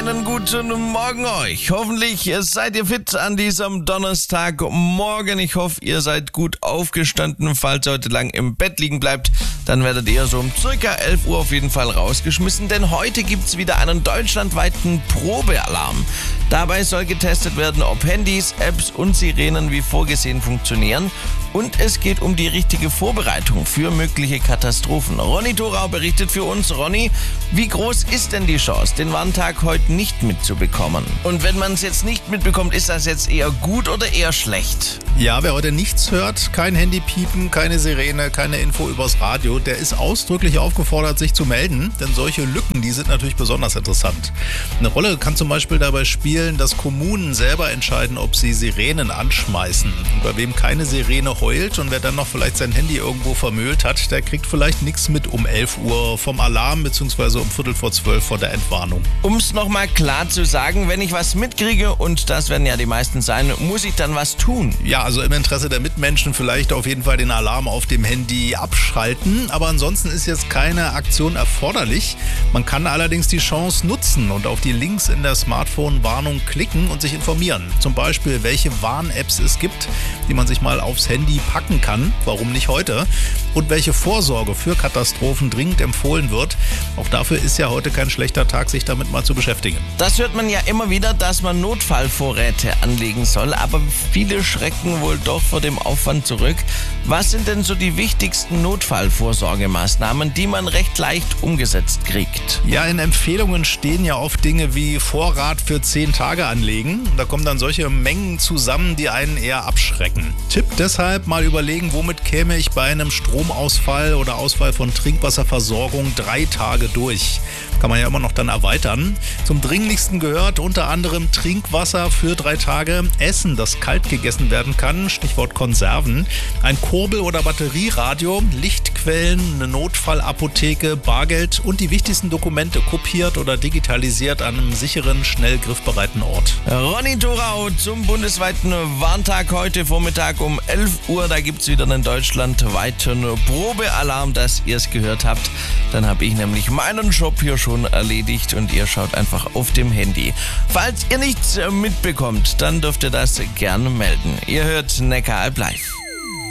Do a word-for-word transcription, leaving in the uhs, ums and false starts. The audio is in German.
Einen guten Morgen euch. Hoffentlich seid ihr fit an diesem Donnerstagmorgen. Ich hoffe, ihr seid gut aufgestanden. Falls ihr heute lang im Bett liegen bleibt, dann werdet ihr so um circa elf Uhr auf jeden Fall rausgeschmissen, denn heute gibt's wieder einen deutschlandweiten Probealarm. Dabei soll getestet werden, ob Handys, Apps und Sirenen wie vorgesehen funktionieren. Und es geht um die richtige Vorbereitung für mögliche Katastrophen. Ronny Thorau berichtet für uns. Ronny, wie groß ist denn die Chance, den Warntag heute nicht mitzubekommen? Und wenn man es jetzt nicht mitbekommt, ist das jetzt eher gut oder eher schlecht? Ja, wer heute nichts hört, kein Handy piepen, keine Sirene, keine Info übers Radio, der ist ausdrücklich aufgefordert, sich zu melden, denn solche Lücken, die sind natürlich besonders interessant. Eine Rolle kann zum Beispiel dabei spielen, dass Kommunen selber entscheiden, ob sie Sirenen anschmeißen. Und bei wem keine Sirene heult und wer dann noch vielleicht sein Handy irgendwo vermüllt hat, der kriegt vielleicht nichts mit um elf Uhr vom Alarm bzw. um Viertel vor zwölf vor der Entwarnung. Um es nochmal klar zu sagen, wenn ich was mitkriege, und das werden ja die meisten sein, muss ich dann was tun? Ja, also im Interesse der Mitmenschen vielleicht auf jeden Fall den Alarm auf dem Handy abschalten, aber ansonsten ist jetzt keine Aktion erforderlich. Man kann allerdings die Chance nutzen und auf die Links in der Smartphone-Warnung klicken und sich informieren. Zum Beispiel, welche Warn-Apps es gibt, die man sich mal aufs Handy packen kann, warum nicht heute, und welche Vorsorge für Katastrophen dringend empfohlen wird. Auch dafür ist ja heute kein schlechter Tag, sich damit mal zu beschäftigen. Das hört man ja immer wieder, dass man Notfallvorräte anlegen soll, aber viele schrecken wohl doch vor dem Aufwand zurück. Was sind denn so die wichtigsten Notfallvorsorgemaßnahmen, die man recht leicht umgesetzt kriegt? Ja, in Empfehlungen stehen ja oft Dinge wie Vorrat für zehn Tage anlegen. Da kommen dann solche Mengen zusammen, die einen eher abschrecken. Tipp deshalb, mal überlegen, womit käme ich bei einem Stromausfall oder Ausfall von Trinkwasserversorgung drei Tage durch. Kann man ja immer noch dann erweitern. Zum Dringlichsten gehört unter anderem Trinkwasser für drei Tage, Essen, das kalt gegessen werden kann, Stichwort Konserven, ein Kurbel- oder Batterieradio, Lichtquellen, eine Notfallapotheke, Bargeld und die wichtigsten Dokumente kopiert oder digitalisiert an einem sicheren, schnell griffbereiten Ort. Ronny Thorau zum bundesweiten Warntag heute Vormittag um elf Uhr. Da gibt es wieder einen deutschlandweiten Probealarm, dass ihr es gehört habt. Dann habe ich nämlich meinen Job hier schon erledigt und ihr schaut einfach auf dem Handy. Falls ihr nichts mitbekommt, dann dürft ihr das gerne melden. Ihr hört Neckaralb live.